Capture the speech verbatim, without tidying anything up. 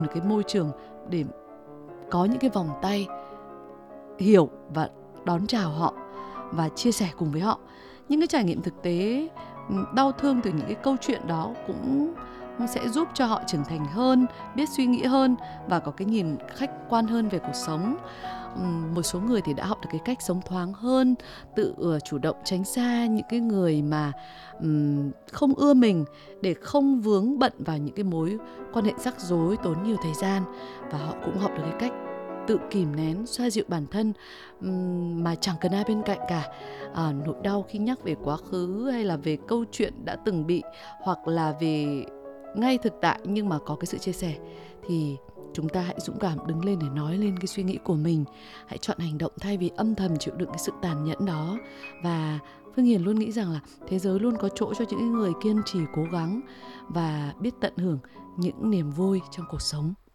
một cái môi trường để có những cái vòng tay hiểu và đón chào họ và chia sẻ cùng với họ. Những cái trải nghiệm thực tế đau thương từ những cái câu chuyện đó cũng sẽ giúp cho họ trưởng thành hơn, biết suy nghĩ hơn và có cái nhìn khách quan hơn về cuộc sống. Một số người thì đã học được cái cách sống thoáng hơn, tự chủ động tránh xa những cái người mà um, không ưa mình để không vướng bận vào những cái mối quan hệ rắc rối tốn nhiều thời gian. Và họ cũng học được cái cách tự kìm nén, xoa dịu bản thân um, mà chẳng cần ai bên cạnh cả. À, nỗi đau khi nhắc về quá khứ hay là về câu chuyện đã từng bị, hoặc là về ngay thực tại nhưng mà có cái sự chia sẻ, thì chúng ta hãy dũng cảm đứng lên để nói lên cái suy nghĩ của mình. Hãy chọn hành động thay vì âm thầm chịu đựng cái sự tàn nhẫn đó. Và Phương Hiền luôn nghĩ rằng là thế giới luôn có chỗ cho những người kiên trì cố gắng và biết tận hưởng những niềm vui trong cuộc sống.